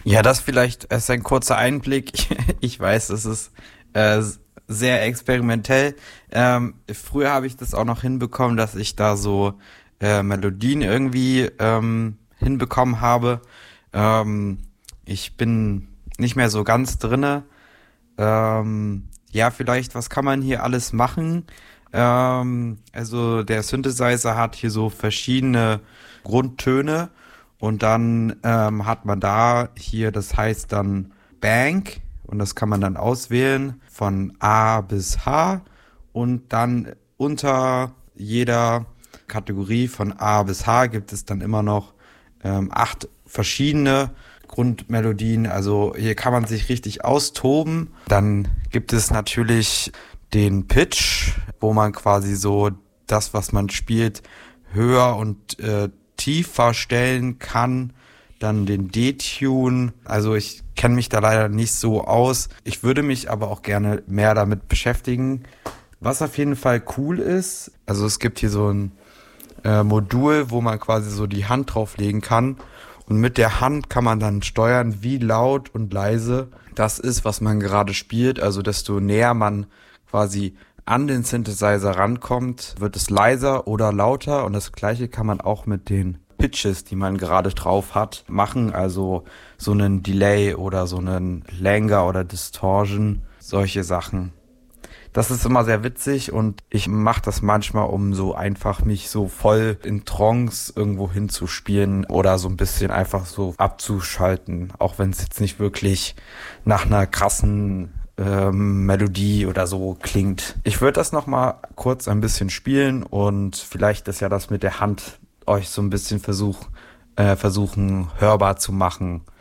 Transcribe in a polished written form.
Ja, das vielleicht ist ein kurzer Einblick. Ich weiß, es ist sehr experimentell. Früher habe ich das auch noch hinbekommen, dass ich da so Melodien irgendwie hinbekommen habe. Ich bin nicht mehr so ganz drinne. Ja, vielleicht, was kann man hier alles machen? Also der Synthesizer hat hier so verschiedene Grundtöne und dann hat man da hier, das heißt dann Bank und das kann man dann auswählen von A bis H und dann unter jeder Kategorie von A bis H gibt es dann immer noch 8 verschiedene Grundmelodien. Also hier kann man sich richtig austoben. Dann gibt es natürlich den Pitch, wo man quasi so das, was man spielt, höher und tiefer stellen kann. Dann den D-Tune. Also ich kenne mich da leider nicht so aus. Ich würde mich aber auch gerne mehr damit beschäftigen. Was auf jeden Fall cool ist, also es gibt hier so ein Modul, wo man quasi so die Hand drauflegen kann. Und mit der Hand kann man dann steuern, wie laut und leise das ist, was man gerade spielt. Also desto näher man quasi an den Synthesizer rankommt, wird es leiser oder lauter. Und das Gleiche kann man auch mit den Pitches, die man gerade drauf hat, machen. Also so einen Delay oder so einen Langer oder Distortion, solche Sachen. Das ist immer sehr witzig und ich mache das manchmal, um so einfach mich so voll in Trance irgendwo hinzuspielen oder so ein bisschen einfach so abzuschalten, auch wenn es jetzt nicht wirklich nach einer krassen Melodie oder so klingt. Ich würde das nochmal kurz ein bisschen spielen und vielleicht ist ja das mit der Hand euch so ein bisschen versuchen hörbar zu machen.